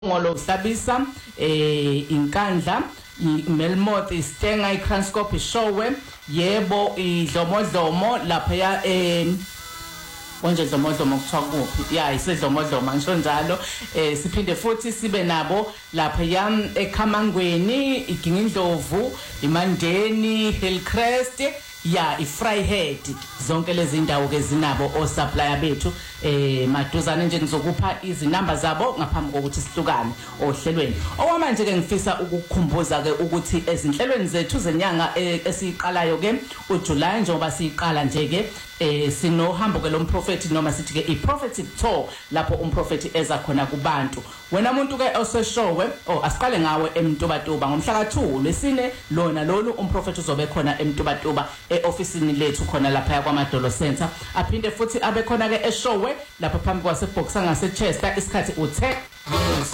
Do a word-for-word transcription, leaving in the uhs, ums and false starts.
ngolo Hlabisa eh inkandla iMelmoth iStenga iCranscop ishowe yebo idlomodlomo lapha ya eh konje dlomodlomo kuthiwa kuphi ya isedlomodlomo ngisho njalo eh siphinde futhi sibe nabo lapha yam eKhamangweni iGingindlovu iMandeni Hillcrest ya iFryhead zonke lezi indawo ke zinabo o supplier bethu eh maduzane nje ngizokupha izinamba zabo ngaphambi kokuthi sihlukane ohlelweni okwamanje ke ngifisa ukukukhumbuza ke ukuthi ezinhlelweni zethu zenyanga esiqalayo ke uJuly njengoba siqala nje ke eh sinohambo ke lomprofeti noma sithi ke iProphetic Tour lapho umprofeti eza khona kubantu wena umuntu ke oseshowe oh asiqale ngawe eMtubatuba ngomhla ka two lesine lona lolu umprofeti uzobe khona eMtubatuba eofisini lethu khona lapha kwaMadolo Center aphinde futhi abe khona ke eshowe lapha phambi kwaseBoxer ngase Chester isikhathi u ten